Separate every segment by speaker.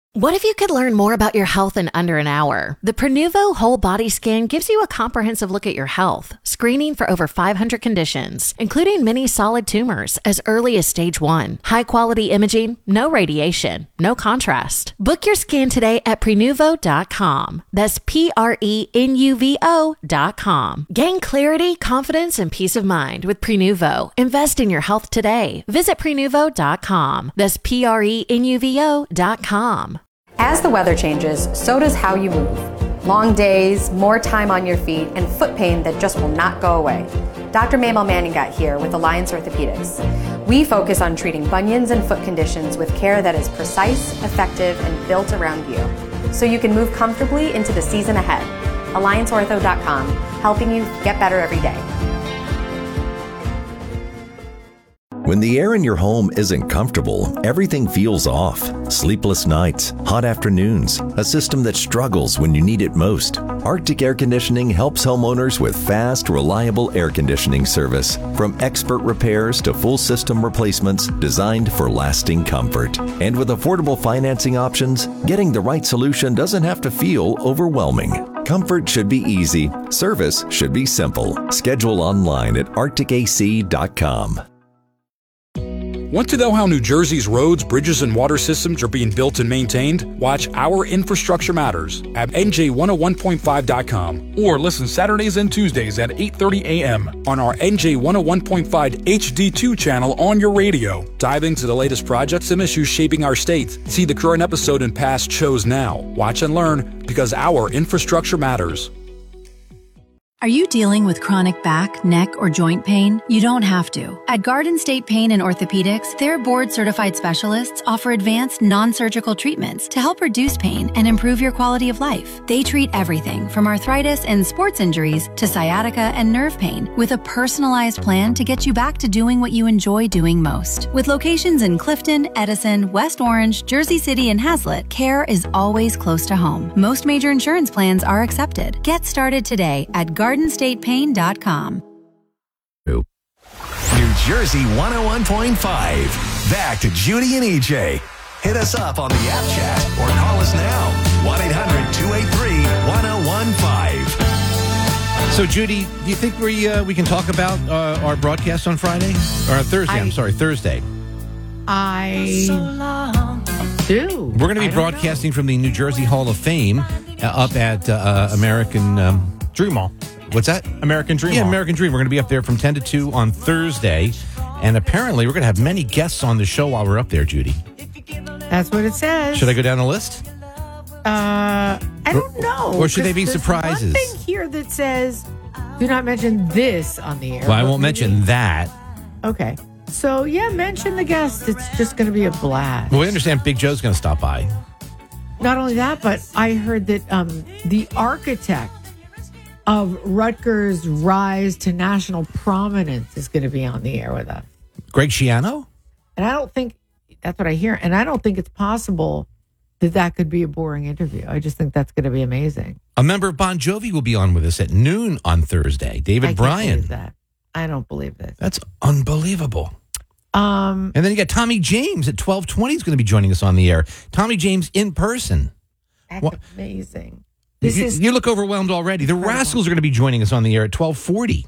Speaker 1: What if you could learn more about your health in under an hour? The Prenuvo Whole Body Scan gives you a comprehensive look at your health, screening for over 500 conditions, including many solid tumors as early as stage 1. High-quality imaging, no radiation, no contrast. Book your scan today at Prenuvo.com. That's Prenuvo.com. Gain clarity, confidence, and peace of mind with Prenuvo. Invest in your health today. Visit Prenuvo.com. That's Prenuvo.com.
Speaker 2: As the weather changes, so does how you move. Long days, more time on your feet, and foot pain that just will not go away. Dr. Mabel Manning got here with Alliance Orthopedics. We focus on treating bunions and foot conditions with care that is precise, effective, and built around you, so you can move comfortably into the season ahead. AllianceOrtho.com, helping you get better every day.
Speaker 3: When the air in your home isn't comfortable, everything feels off. Sleepless nights, hot afternoons, a system that struggles when you need it most. Arctic Air Conditioning helps homeowners with fast, reliable air conditioning service. From expert repairs to full system replacements designed for lasting comfort. And with affordable financing options, getting the right solution doesn't have to feel overwhelming. Comfort should be easy. Service should be simple. Schedule online at arcticac.com.
Speaker 4: Want to know how New Jersey's roads, bridges, and water systems are being built and maintained? Watch Our Infrastructure Matters at NJ101.5.com or listen Saturdays and Tuesdays at 8:30 a.m. on our NJ101.5 HD2 channel on your radio. Dive into the latest projects and issues shaping our state. See the current episode and past shows now. Watch and learn because Our Infrastructure Matters.
Speaker 5: Are you dealing with chronic back, neck, or joint pain? You don't have to. At Garden State Pain and Orthopedics, their board-certified specialists offer advanced non-surgical treatments to help reduce pain and improve your quality of life. They treat everything from arthritis and sports injuries to sciatica and nerve pain with a personalized plan to get you back to doing what you enjoy doing most. With locations in Clifton, Edison, West Orange, Jersey City, and Hazlet, care is always close to home. Most major insurance plans are accepted. Get started today at GardenStatePain.com.
Speaker 6: New Jersey 101.5. Back to Judy and EJ. Hit us up on the app chat or call us now. 1-800-283-1015.
Speaker 7: So, Judy, do you think we can talk about our broadcast on Friday? Or Thursday, Thursday.
Speaker 8: I do.
Speaker 7: We're going to be broadcasting from the New Jersey Hall of Fame up at American
Speaker 9: Dream Mall.
Speaker 7: What's that?
Speaker 9: American Dream.
Speaker 7: Yeah,
Speaker 9: Mall.
Speaker 7: American Dream. We're going to be up there from 10 to 2 on Thursday. And apparently, we're going to have many guests on the show while we're up there, Judy.
Speaker 8: That's what it says.
Speaker 7: Should I go down the list?
Speaker 8: I don't know.
Speaker 7: Or should they be surprises?
Speaker 8: There's one thing here that says, do not mention this on the air.
Speaker 7: Well, I won't mention that.
Speaker 8: Okay. So, yeah, mention the guest. It's just going to be a blast.
Speaker 7: Well, we understand Big Joe's going to stop by.
Speaker 8: Not only that, but I heard that the architect of Rutgers' rise to national prominence is going to be on the air with us.
Speaker 7: Greg Schiano?
Speaker 8: And I don't think, that's what I hear, and I don't think it's possible that could be a boring interview. I just think that's going to be amazing.
Speaker 7: A member of Bon Jovi will be on with us at noon on Thursday. David Bryan.
Speaker 8: I can't believe that. I don't believe this.
Speaker 7: That's unbelievable. And then you got Tommy James at 12:20 is going to be joining us on the air. Tommy James in person.
Speaker 8: That's amazing.
Speaker 7: You look overwhelmed already. The Rascals are going to be joining us on the air at 12:40.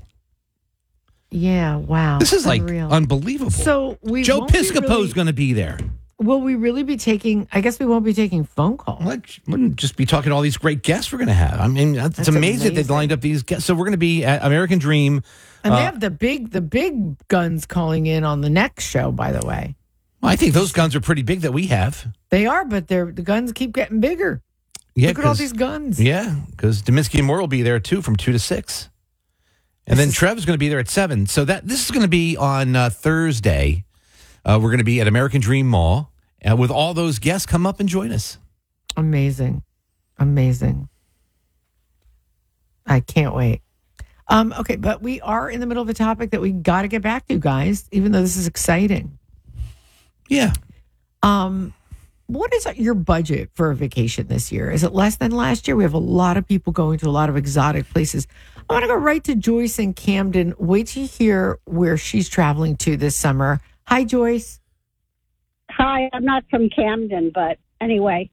Speaker 8: Yeah, wow.
Speaker 7: This is
Speaker 8: unreal.
Speaker 7: Like unbelievable.
Speaker 8: So
Speaker 7: Joe Piscopo's going to be there.
Speaker 8: Will we really be taking, I guess we won't be taking phone calls.
Speaker 7: We'll just be talking to all these great guests we're going to have. I mean, it's amazing that they've lined up these guests. So we're going to be at American Dream.
Speaker 8: And they have the big guns calling in on the next show, by the way.
Speaker 7: Well, I think those guns are pretty big that we have.
Speaker 8: They are, but the guns keep getting bigger.
Speaker 7: Yeah,
Speaker 8: look at all these guns.
Speaker 7: Yeah, because Deminsky and Moore will be there too from 2 to 6. And then Trev is going to be there at 7. So this is going to be on Thursday. We're going to be at American Dream Mall with all those guests. Come up and join us.
Speaker 8: Amazing. I can't wait. Okay, but we are in the middle of a topic that we got to get back to, guys, even though this is exciting.
Speaker 7: Yeah.
Speaker 8: What is your budget for a vacation this year? Is it less than last year? We have a lot of people going to a lot of exotic places. I want to go right to Joyce in Camden. Wait to hear where she's traveling to this summer. Hi, Joyce.
Speaker 10: Hi, I'm not from Camden, but anyway.